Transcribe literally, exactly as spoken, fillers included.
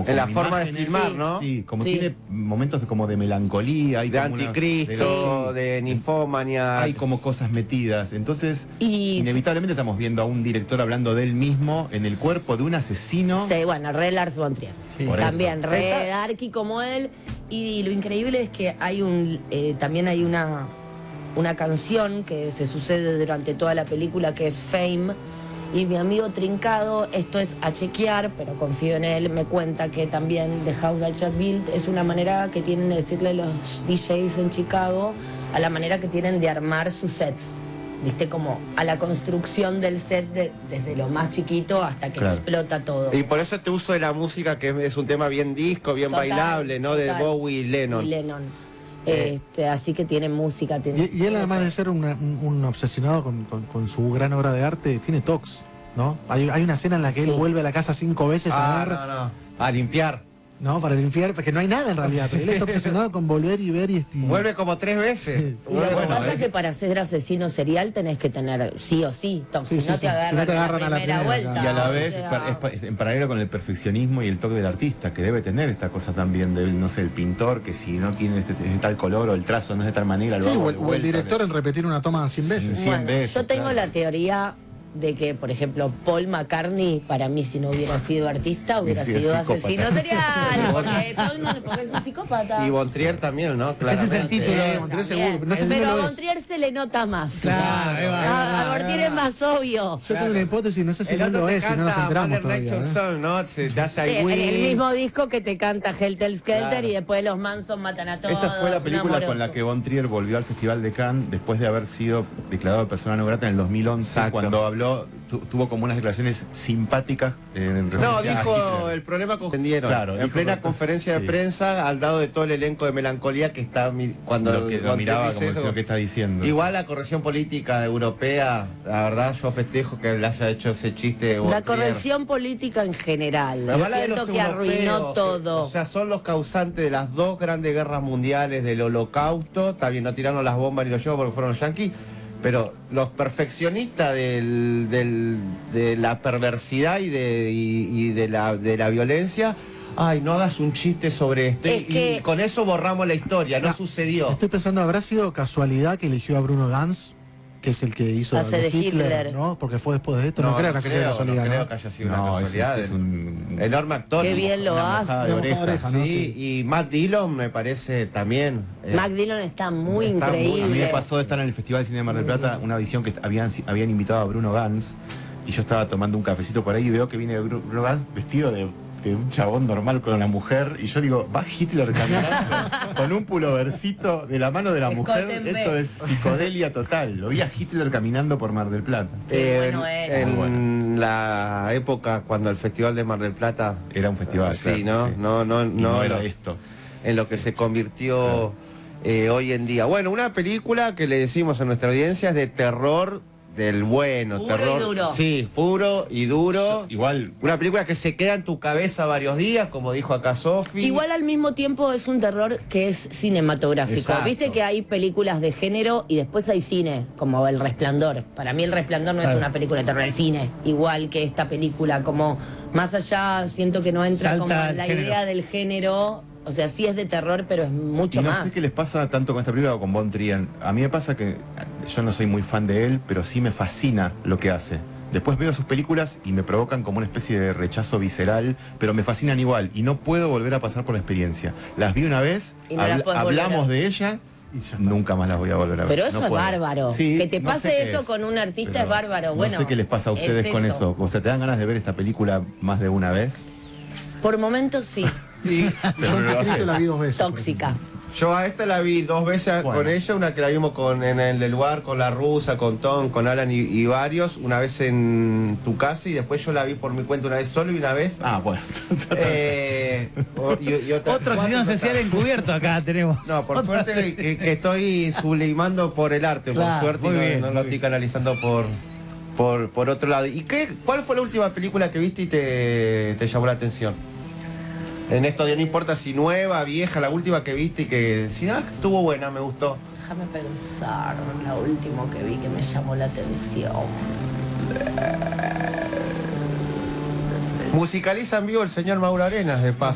En la forma de filmar, sí, ¿no? Sí, como Sí. tiene momentos de, como de melancolía. Hay De como una- anticristo, de- de ninfomania. Hay como cosas metidas. Entonces, Y- inevitablemente estamos viendo a un director hablando de él mismo en el cuerpo de un asesino. Sí, bueno, re Lars von Trier. Sí. Por También, eso. re Está- darky como él. Y lo increíble es que hay un eh, también hay una, una canción que se sucede durante toda la película que es Fame. Y mi amigo Trincado, esto es a chequear, pero confío en él, me cuenta que también The House That Jack Built es una manera que tienen de decirle los D Js en Chicago a la manera que tienen de armar sus sets. Viste, como a la construcción del set de- desde lo más chiquito hasta que Claro. explota todo. Y por eso este uso de la música, que es un tema bien disco, bien Total, bailable, ¿no? De total. Bowie y Lennon. Y Lennon. Eh. Este, así que tiene música, tiene... Y, y él, además de ser una- un, un obsesionado con, con- con su gran obra de arte, tiene tocs, ¿no? Hay, hay una escena en la que él Sí. vuelve a la casa cinco veces a Ah, ver, no, no. A limpiar. ¿no? Para limpiar, porque no hay nada en realidad, pero él está obsesionado con volver y ver y... y- Vuelve como tres veces. Sí. Y lo que Bueno, pasa eh. es que para ser asesino serial tenés que tener sí o sí, tocs, Sí, si, no sí, te sí. agarran, Si no te en agarran la a la primera primera, vuelta. Y a la o vez, sea, pa- es, pa- es en paralelo con el perfeccionismo y el toque del artista, que debe tener esta cosa también del, no sé, el pintor, que si no tiene este, es de tal color o el trazo no es de tal manera, lo Sí, hago o de el, o el vuelta. director en repetir una toma cien veces. Sí. cien bueno, veces, yo tengo claro. la teoría de que, por ejemplo, Paul McCartney, para mí, si no hubiera sido artista, hubiera Hubiera sido sido asesino serial, porque, son- porque es un psicópata. Y Von Trier también, ¿no? Ese es el Claramente. título. Sí, Von Trier también. seguro. No sé si Pero no a lo Von es. Trier se le nota más. Claro, ahí va, ahí A, va, a Von ahí Trier va. es más obvio. Yo tengo una hipótesis, no sé si El no otro lo te es, si no nos canta enteramos Mother todavía. Nature ¿eh? Song, ¿no? Se te hace Sí, I en el Will. mismo disco que te canta Helter Skelter Claro. y después los Manson matan a todos. Esta fue la un película con amoroso. la que Von Trier volvió al Festival de Cannes después de haber sido declarado persona no grata en el dos mil once, Exacto. cuando habló, tu- tuvo como unas declaraciones simpáticas en No, referencia a dijo Hitler. el problema que entendieron. Claro, en dijo plena que- conferencia de sí. prensa, al lado de todo el elenco de Melancolía que está mi- cuando Lo que lo Von Trier miraba dice como eso. decía, ¿qué está diciendo? Igual la corrección política europea, la verdad, yo festejo que le haya hecho ese chiste. de Von La Trier. corrección política en general. Pero habla de Siento los que arruinó europeos, todo. O sea, son los causantes de las dos grandes guerras mundiales, del holocausto. Está bien, no tiraron las bombas ni los llevos porque fueron los yanquis. Pero los perfeccionistas del, del- de la perversidad y de, y, y de, la, de la violencia, ay, no hagas un chiste sobre esto. Es y, que- y con eso borramos la historia, no Ah, sucedió. Estoy pensando, ¿habrá sido casualidad que eligió a Bruno Ganz, que es el que hizo Hace de Hitler. ¿no? Porque fue después de esto. No, creo que haya sido casualidad. no creo ¿no? que haya sido No, una es, casualidad. es un... Enorme actor. Qué bien lo una mojada hace. de Una orejas. mojada de orejas, ¿no? Sí, y Matt Dillon me parece también. eh, Mac Dillon está muy Está muy- increíble. A mí me pasó de estar en el Festival de Cine de Mar del Plata, una visión que habían, habían invitado a Bruno Ganz, y yo estaba tomando un cafecito por ahí y veo que viene Bru- Bruno Ganz vestido de, de un chabón normal con una mujer, y yo digo, va Hitler caminando con un pulovercito de la mano de la mujer. Escótenme. Esto es psicodelia total. Lo vi a Hitler caminando por Mar del Plata. Qué en, bueno era. en Muy bueno. la época cuando el Festival de Mar del Plata. Era un festival. Sí, claro, ¿no? sí. No, no, Y no, no era lo- esto. en lo que se convirtió eh, hoy en día. Bueno, una película que le decimos a nuestra audiencia es de terror del bueno. Puro y terror, duro. Sí, puro y duro. Igual, Una película que se queda en tu cabeza varios días, como dijo acá Sofi. Igual al mismo tiempo es un terror que es cinematográfico. Exacto. Viste que hay películas de género y después hay cine, como El Resplandor. Para mí El Resplandor no es Claro. una película de terror, es cine. Igual que esta película, como más allá, siento que no entra Salta como en el la género. idea del género. O sea, sí es de terror, pero es mucho y no más. sé qué les pasa tanto con esta película o con Von Trier. A mí me pasa que yo no soy muy fan de él, pero sí me fascina lo que hace. Después veo sus películas y me provocan como una especie de rechazo visceral, pero me fascinan igual y no puedo volver a pasar por la experiencia. Las vi una vez, Y no las habl- podés volver a hablamos ver. de ella Y ya está. nunca más las voy a volver a ver. Pero eso No es puedo. bárbaro. Sí, Que te no sé pase qué eso es, con un artista pero es bárbaro. Bueno, no sé qué les pasa a es ustedes con eso. eso. O sea, ¿te dan ganas de ver esta película más de una vez? Por momentos sí. Sí. Pero Yo no lo Anticristo haces. la vi dos veces. por Tóxica. Yo a esta la vi dos veces Bueno. con ella, una que la vimos con, en el lugar con la rusa, con Tom, con Alan y, y varios, una vez en tu casa y después yo la vi por mi cuenta una vez solo y una vez... Ah, bueno. eh, o- y- y otra- Otro cuatro asesino total. social encubierto acá tenemos. No, por Otro suerte asesino. que, que estoy sublimando por el arte, Claro, por suerte, y muy no, bien, no muy lo estoy bien. canalizando por, por, por otro lado. ¿Y qué, cuál fue la última película que viste y te, te llamó la atención? En esto ya no importa si nueva, vieja, la última que viste y que si no, estuvo buena, me gustó. Déjame pensar, la última que vi que me llamó la atención. Musicaliza en vivo el señor Mauro Arenas, de paso.